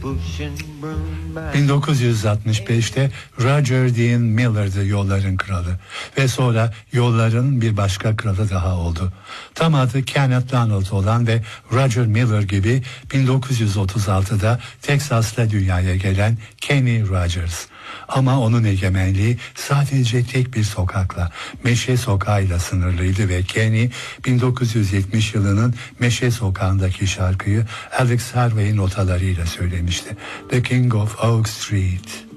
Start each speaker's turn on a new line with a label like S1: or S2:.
S1: 1965'te Roger Dean Miller'dı yolların kralı ve sonra yolların bir başka kralı daha oldu. Tam adı Kenneth Donald olan ve Roger Miller gibi 1936'da Texas'ta dünyaya gelen Kenny Rogers. Ama onun egemenliği sadece tek bir sokakla, Meşe Sokağı'yla sınırlıydı ve Kenny 1970 yılının Meşe Sokağı'ndaki şarkıyı Alex Harvey'in notalarıyla söylemişti. The King of Oak Street.